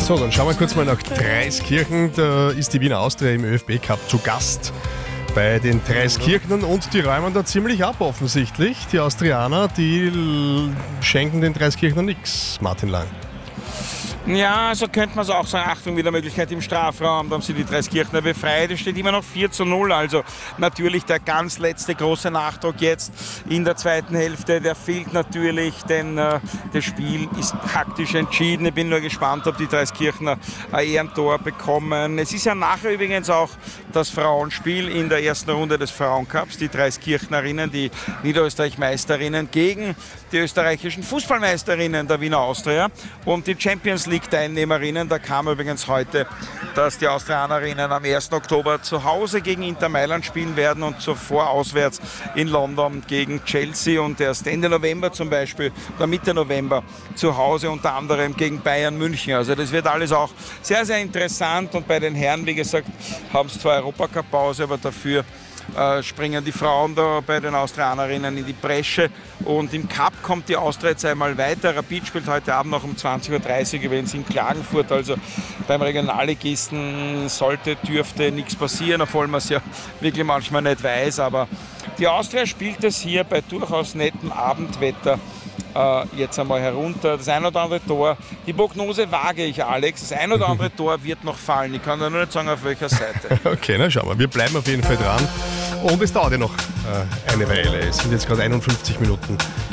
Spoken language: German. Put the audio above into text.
So, dann schauen wir kurz mal nach Dreiskirchen. Da ist die Wiener Austria im ÖFB-Cup zu Gast bei den Dreiskirchnern und die räumen da ziemlich ab offensichtlich. Die Austrianer, die schenken den Dreiskirchnern nichts, Martin Lang. Ja, so könnte man es auch sagen. Achtung, wieder Möglichkeit im Strafraum. Da haben sie die Dreiskirchner befreit. Es steht immer noch 4:0. Also natürlich der ganz letzte große Nachdruck jetzt in der zweiten Hälfte. Der fehlt natürlich, denn das Spiel ist praktisch entschieden. Ich bin nur gespannt, ob die Dreiskirchner ein Ehrentor bekommen. Es ist ja nachher übrigens auch das Frauenspiel in der ersten Runde des Frauencups. Die Dreiskirchnerinnen, die Niederösterreich-Meisterinnen gegen die österreichischen Fußballmeisterinnen der Wiener Austria und die Champions League-Teilnehmerinnen. Da kam übrigens heute, dass die Austrianerinnen am 1. Oktober zu Hause gegen Inter Mailand spielen werden und zuvor auswärts in London gegen Chelsea und erst Ende November zum Beispiel, oder Mitte November zu Hause unter anderem gegen Bayern München. Also das wird alles auch sehr, sehr interessant und bei den Herren, wie gesagt, haben es zwar Europacup-Pause, aber dafür springen die Frauen da bei den Austrianerinnen in die Bresche und im Cup kommt die Austria jetzt einmal weiter. Rapid spielt heute Abend noch um 20:30 Uhr übrigens in Klagenfurt, also beim Regionalligisten dürfte nichts passieren, obwohl man es ja wirklich manchmal nicht weiß, aber die Austria spielt es hier bei durchaus nettem Abendwetter jetzt einmal herunter. Das ein oder andere Tor, die Prognose wage ich, Alex, das ein oder andere Tor wird noch fallen. Ich kann da nur nicht sagen, auf welcher Seite. Okay, na schauen wir. Wir bleiben auf jeden Fall dran. Und es dauert ja noch eine Weile. Es sind jetzt gerade 51 Minuten